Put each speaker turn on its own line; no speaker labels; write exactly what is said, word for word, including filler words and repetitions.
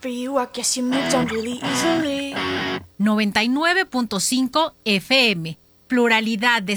for you, I guess you moved on really easily.
noventa y nueve punto cinco F M. Pluralidad de